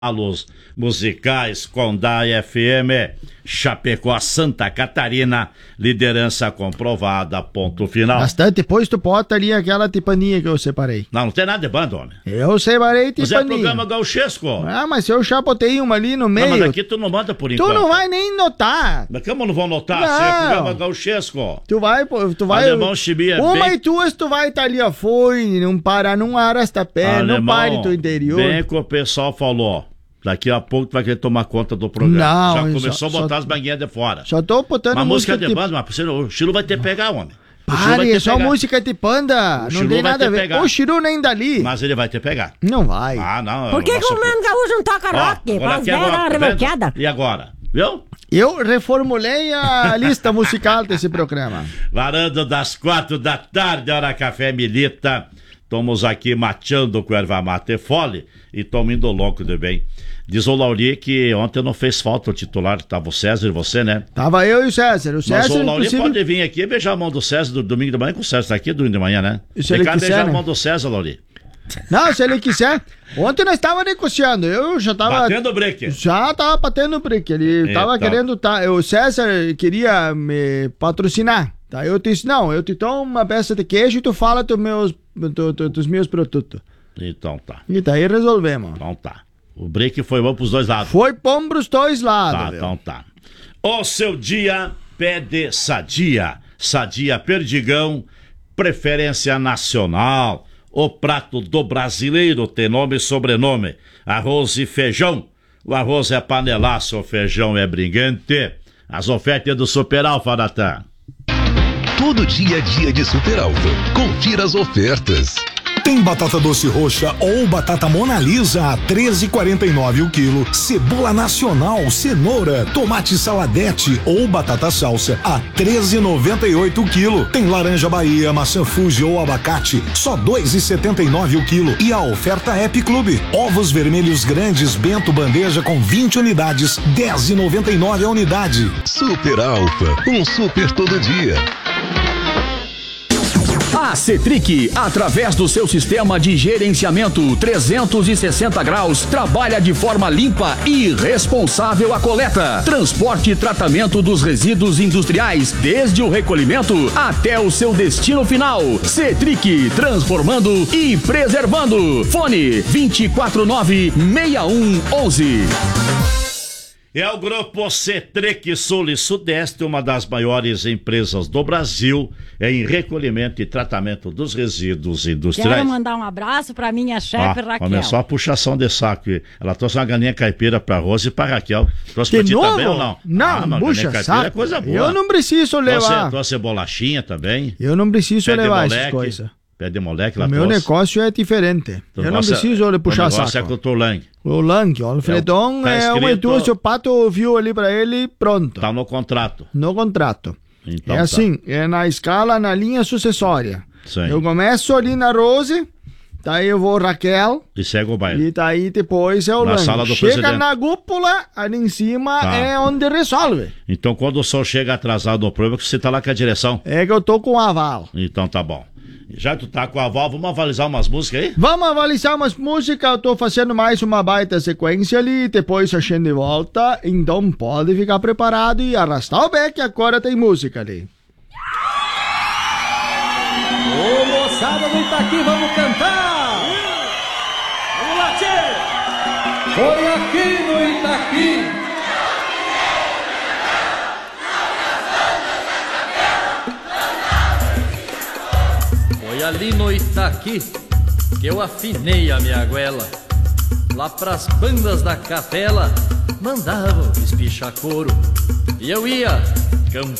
Alos musicais Condai FM, Chapecó, Santa Catarina, liderança comprovada, ponto final. Bastante, depois tu bota ali aquela tipaninha que eu separei. Não tem nada de banda, homem. Eu separei tipaninha. Mas é programa gauchesco. Ah, mas eu já botei uma ali no meio. Não, mas aqui tu não manda por enquanto. Tu não vai nem notar. Mas como não vão notar? Não. Se é programa gauchesco. Tu vai... Alemão Chibia. Uma bem... e duas tu vai estar ali, ó, foi, não para, não arasta pé, não pare do interior. Bem que o pessoal falou. Daqui a pouco tu vai querer tomar conta do programa. Não, já começou a botar as banguinhas de fora. Só tô botando uma música de banda, mas o Chiru vai ter que pegar, homem. Pare, é só música de panda. Não tem nada a ver. Pegar. O Chiru nem dali. Mas ele vai ter que pegar. Não vai. Ah, não. Por que o Mano Gaúcho não toca rock? Faz velha revolteada. E agora? Viu? Eu reformulei a lista musical desse programa. Varando das 4 da tarde, hora café milita. Estamos aqui mateando com erva mate fole e estamos indo louco de bem. Diz o Lauri que ontem não fez falta o titular, tava o César e você, né? Tava eu e o César. Mas o Lauri pode vir aqui e beijar a mão do César do domingo de manhã, que o César tá aqui domingo de manhã, né? Se ele quiser, beijar a mão do César, Lauri. Não, se ele quiser. Ontem nós tava negociando, eu já tava... Batendo break. Já tava batendo break, ele tava querendo... O César queria me patrocinar. Tá, eu disse, não, eu te dou uma peça de queijo e tu fala dos meus produtos. Então tá. E daí resolvemos. Então tá. O break foi bom pros dois lados. Foi bom pros dois lados. Tá, então tá. O seu dia pede Sadia. Sadia Perdigão, preferência nacional. O prato do brasileiro tem nome e sobrenome. Arroz e feijão. O arroz é panelaço, o feijão é brigante. As ofertas do Super Alfa, Natan. Todo dia é dia de Super Alfa. Confira as ofertas. Tem batata doce roxa ou batata Mona Lisa a 13,49 o quilo. Cebola nacional, cenoura, tomate saladete ou batata salsa a 13,98 o quilo. Tem laranja Bahia, maçã Fuji ou abacate, só 2,79 o quilo. E a oferta Happy Club. Ovos vermelhos grandes Bento bandeja com 20 unidades, 10,99 a unidade. Super Alfa, um super todo dia. A Cetric, através do seu sistema de gerenciamento 360 graus, trabalha de forma limpa e responsável a coleta, transporte e tratamento dos resíduos industriais, desde o recolhimento até o seu destino final. Cetric, transformando e preservando. Fone 249-6111. É o Grupo Cetric Sul e Sudeste, uma das maiores empresas do Brasil em recolhimento e tratamento dos resíduos industriais. Quero mandar um abraço para minha chefe Raquel. Começou a puxação de saco. Ela trouxe uma galinha caipira pra Rose e pra Raquel. Trouxe pra ti também ou não? Não, puxa saco. É coisa boa. Eu não preciso levar. Trouxe bolachinha também. Eu não preciso levar essas coisas. Pé de moleque lá. O meu negócio é diferente. Eu não preciso puxar saco. O negócio é com o Turlang. O Lang, o Alfredon é uma indústria, o Pato viu ali pra ele, pronto. Tá no contrato. No contrato. Então, é assim, é na escala, na linha sucessória. Sim. Eu começo ali na Rose, daí eu vou Raquel. E segue o baile. E daí depois é o na Lang. Sala do chega presidente. Na cúpula, ali em cima é onde resolve. Então quando o sol chega atrasado no problema, você tá lá com a direção. É que eu tô com o aval. Então tá bom. Já que tu tá com a aval, vamos avalizar umas músicas aí? Vamos avalizar umas músicas, eu tô fazendo mais uma baita sequência ali, depois a gente volta, então pode ficar preparado e arrastar o beck, agora tem música ali. Ô moçada do Itaqui, vamos cantar! Vamos lá, tchê! Foi aqui no Itaqui! Foi ali no Itaqui que eu afinei a minha goela. Lá pras bandas da capela mandavam espichar couro. E eu ia